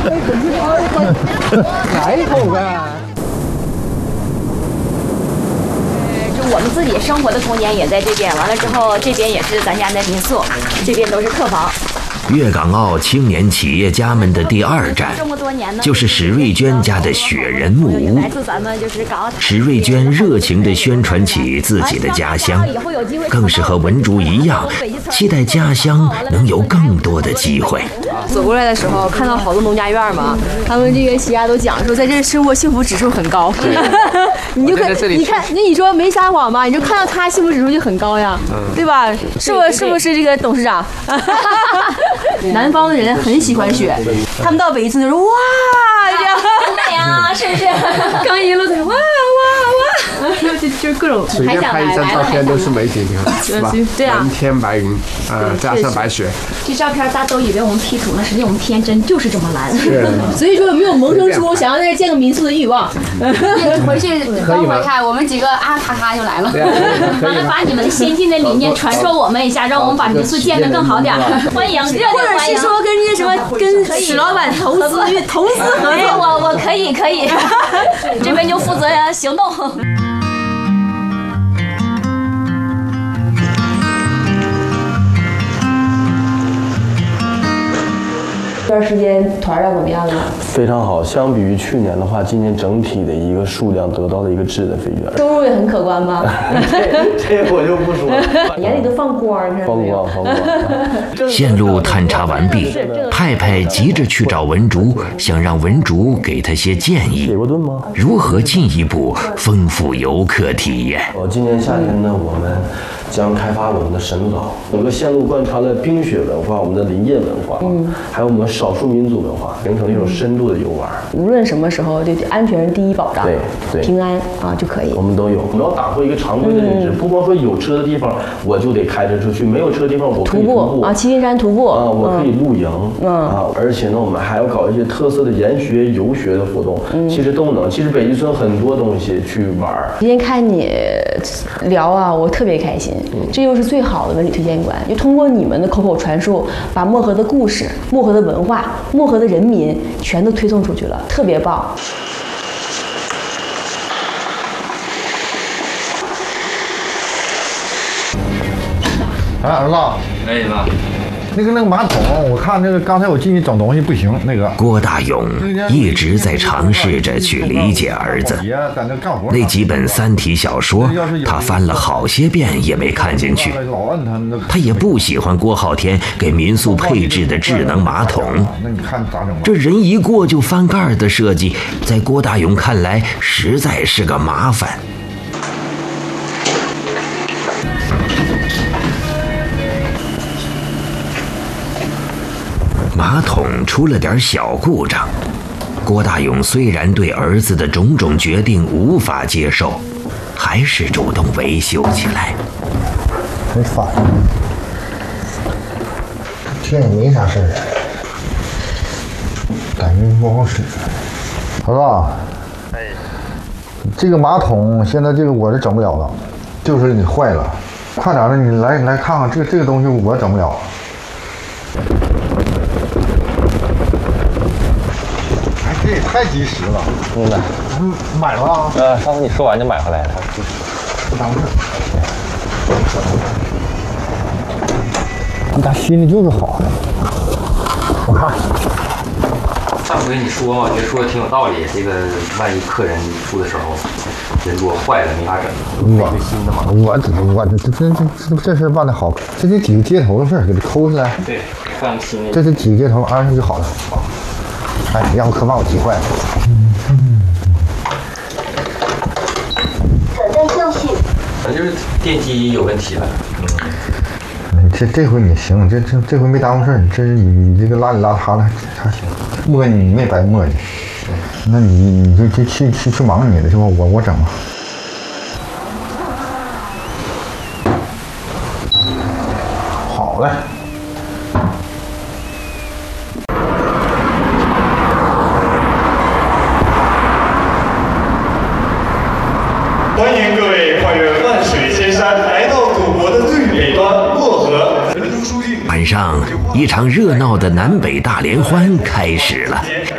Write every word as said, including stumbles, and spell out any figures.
来口啊！ 我们自己生活的童年也在这边，完了之后这边也是咱家的民宿，这边都是客房。 粤港澳青年企业家们的第二站，就是史瑞娟家的雪人木屋。史瑞娟热情地宣传起自己的家乡，更是和文竹一样，期待家乡能有更多的机会。 走过来的时候，看到好多农家院嘛，他们这个企业家都讲说，在这生活幸福指数很高。你就看，你看，那你说没撒谎吧？你就看到他幸福指数就很高呀，对吧？是不是不是这个董事长？南方的人很喜欢雪，他们到北京就说哇，这样很美啊，是不是？ 刚一路走，哇哇哇，就就各种。 随便拍一张照片都是美景，你看是吧？ 对啊， 蓝天白云，呃，加上白雪。 这照片大家都以为我们 P 图呢，实际我们天真就是这么蓝。 所以说有没有萌生出想要在这建个民宿的欲望？ 回去等会看，我们几个啊咔咔就来了。完了，把你们的先进的理念传授我们一下，让我们把民宿建得更好点。欢迎，热烈欢迎。是说跟这什么跟史老板投资投资合作？我我可以可以，这边就负责行动。 这段时间团量怎么样呢？ 非常好，相比于去年的话，今年整体的一个数量得到了一个质的飞跃。 收入也很可观吗？ 这这我就不说了。 眼里都放光， 放光放光。 线路探查完毕，派派急着去找文竹，想让文竹给他些建议。 写过盾吗？ 如何进一步丰富游客体验？ 哦，今年夏天呢，我们将开发我们的神鹿岛，整个线路贯穿了冰雪文化、我们的林业文化，嗯，还有我们少数民族文化，形成一种深度的游玩。 无论什么时候，就安全是第一保障， 对对， 平安啊就可以。 我们都有，我们要打破一个常规的认知，嗯、不光说有车的地方我就得开车出去，没有车的地方我可以徒步, 徒步啊， 七星山徒步啊，我可以露营，嗯啊，而且呢，我们还要搞一些特色的研学、游学的活动，嗯，其实都能。其实北极村很多东西去玩。 今天看你聊啊，我特别开心，嗯、这又是最好的文旅推荐官，就通过你们的口口传述，把漠河的故事、漠河的文化、漠河的人民全都推送出去了，特别棒。 哎，儿子， 哎妈， 那个那个马桶，我看那个刚才我进去整东西不行，那个郭大勇一直在尝试着去理解儿子。那几本三体小说，他翻了好些遍也没看进去。他也不喜欢郭浩天给民宿配置的智能马桶。这人一过就翻盖的设计，在郭大勇看来实在是个麻烦。马桶出了点小故障，郭大勇虽然对儿子的种种决定无法接受，还是主动维修起来。 很烦，这也没啥事儿，感觉不好使。儿子，哎，这个马桶现在这个我是整不了了，就是你坏了，快点的，你来来看看这个这个东西我整不了。这也太及时了， 嗯的， 嗯，买了啊？ 呃，上次你说完就买回来了， 不耽误事。你咋心里就是好？我看。 上回你说嘛，我觉得说的挺有道理。这个万一客人出的时候，人如果坏了没法整，买个新的嘛。 我我这这这这事办的好，这这几个接头的事儿给它抠下来。 对，换新的。 这是几个接头安上就好了。哎，要不可把我急坏了。 等待教训。反正就是电机有问题了。 嗯。这这回你行，这这这回没耽误事儿。这是你你这个邋里邋遢的，还磨叽你没白磨叽。那你你就就去去去忙你的是吧？我我整吧。好嘞。 欢迎各位跨越万水千山，来到祖国的最北端漠河。 晚上，一场热闹的南北大联欢开始了。